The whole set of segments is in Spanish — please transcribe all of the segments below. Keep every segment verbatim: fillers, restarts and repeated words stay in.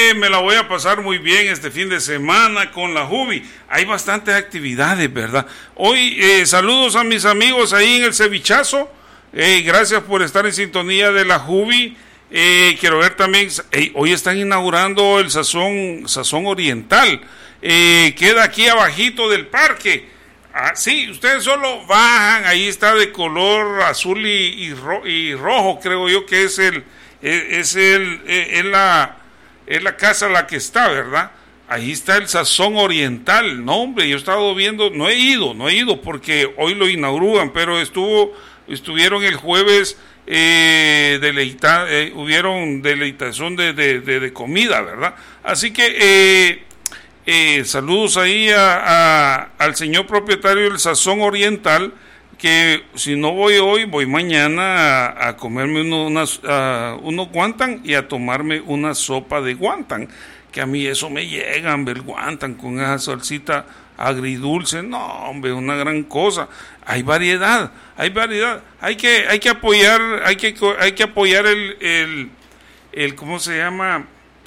eh, me la voy a pasar muy bien este fin de semana con la Jubi. Hay bastantes actividades, ¿verdad? Hoy, eh, saludos a mis amigos ahí en el cevichazo. Eh, gracias por estar en sintonía de la Jubi. Eh, quiero ver también, eh, hoy están inaugurando el Sazón, Sazón Oriental. Eh, queda aquí abajito del parque. Ah, sí, ustedes solo bajan, ahí está de color azul y, y, ro, y rojo, creo yo que es el, es, es el, es la, es la casa la que está, ¿verdad? Ahí está el Sazón Oriental. No, hombre, yo he estado viendo, no he ido, no he ido porque hoy lo inauguran, pero estuvo, estuvieron el jueves, eh, deleita, eh, hubieron deleitación de, de, de, de comida, ¿verdad? Así que, eh, Eh, saludos ahí a, a, al señor propietario del Sazón Oriental, que si no voy hoy, voy mañana a, a comerme uno, unas, uh, unos guantán y a tomarme una sopa de guantán, que a mí eso me llega, hombre, el guantán con esa salsita agridulce, no, hombre, una gran cosa. Hay variedad, hay variedad, hay que, hay que apoyar, hay que, hay que apoyar el, el, el, ¿cómo se llama?,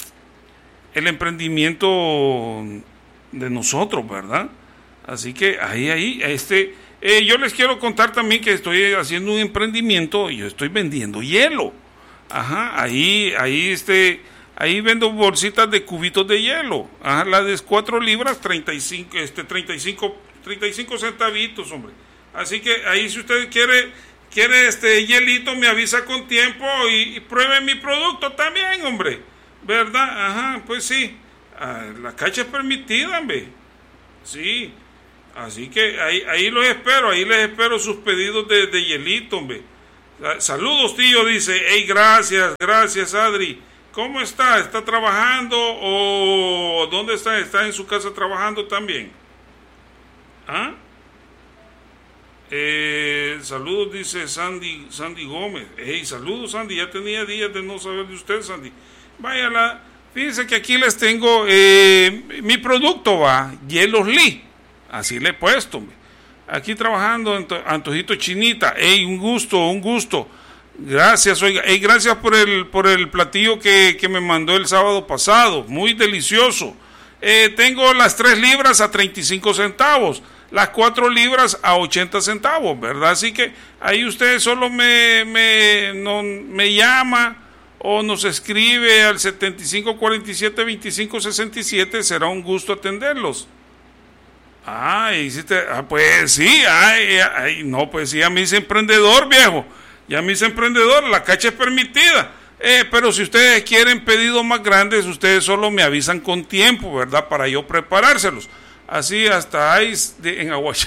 el emprendimiento de nosotros, ¿verdad? Así que ahí, ahí, este, eh, yo les quiero contar también que estoy haciendo un emprendimiento y yo estoy vendiendo hielo. Ajá, ahí, ahí, este, ahí vendo bolsitas de cubitos de hielo. Ajá, la de cuatro libras, treinta y cinco, este, treinta y cinco, treinta y cinco centavitos, hombre. Así que ahí si usted quiere, quiere este hielito, me avisa con tiempo y, y pruebe mi producto también, hombre. ¿Verdad? Ajá, pues sí. Ah, la cacha es permitida, hombre. Sí. Así que ahí, ahí los espero, ahí les espero sus pedidos de, de hielito, hombre. Saludos, tío, dice. Hey, gracias, gracias, Adri. ¿Cómo está? ¿Está trabajando o dónde está? ¿Está en su casa trabajando también? ¿Ah? Eh, saludos, dice Sandy, Sandy Gómez. Hey, saludos, Sandy. Ya tenía días de no saber de usted, Sandy. Váyala, fíjense que aquí les tengo eh, mi producto, va, hielos Lee, así le he puesto, hombre. Aquí trabajando en Antojito Chinita. Ey, un gusto, un gusto, gracias, oiga, ey, gracias por el, por el platillo que, que me mandó el sábado pasado, muy delicioso. Eh, tengo las tres libras a treinta y cinco centavos, las cuatro libras a ochenta centavos, ¿verdad? Así que ahí usted solo me, me, no, me llama o nos escribe al setenta y cinco cuarenta y siete veinticinco sesenta y siete, será un gusto atenderlos. Ay, hiciste, ah, pues sí, ay, ay, no, pues sí, ya me hice emprendedor, viejo, ya me hice emprendedor, la cacha es permitida, eh, pero si ustedes quieren pedidos más grandes, ustedes solo me avisan con tiempo, ¿verdad?, para yo preparárselos, así hasta ahí en Aguacha.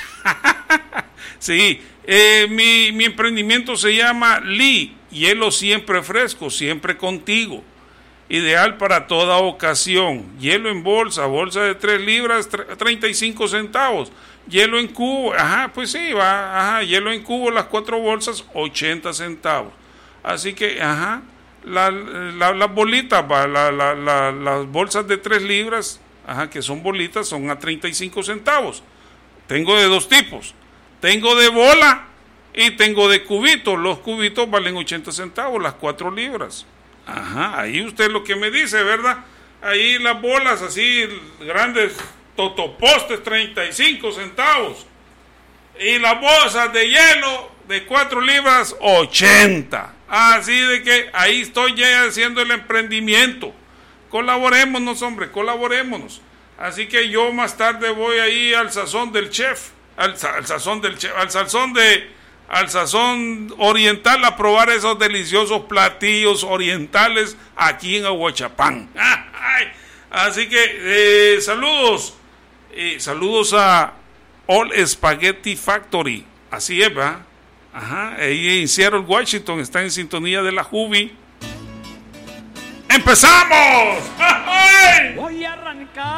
Sí, eh, mi, mi emprendimiento se llama Lee, hielo siempre fresco, siempre contigo, ideal para toda ocasión. Hielo en bolsa, bolsa de tres libras, treinta y cinco centavos. Hielo en cubo, ajá, pues sí, va, ajá, hielo en cubo, las cuatro bolsas, ochenta centavos. Así que, ajá, la, la, las bolitas, va, la, la, la, las bolsas de tres libras, ajá, que son bolitas, son a treinta y cinco centavos. Tengo de dos tipos, tengo de bola y tengo de cubitos. Los cubitos valen ochenta centavos, las cuatro libras. Ajá, ahí usted lo que me dice, ¿verdad? Ahí las bolas así grandes, totopostes, treinta y cinco centavos. Y las bolsas de hielo de cuatro libras, ochenta. Así de que ahí estoy ya haciendo el emprendimiento. Colaborémonos, hombre, colaborémonos. Así que yo más tarde voy ahí al sazón del chef, al, al sazón del chef, al sazón de, al sazón oriental a probar esos deliciosos platillos orientales aquí en Aguachapán. Ay, así que eh, saludos, eh, saludos a All Spaghetti Factory, así es, ¿va? Ajá, ahí en Seattle, Washington, está en sintonía de la Jubi. ¡Empezamos! ¡Ay! Voy a arrancar.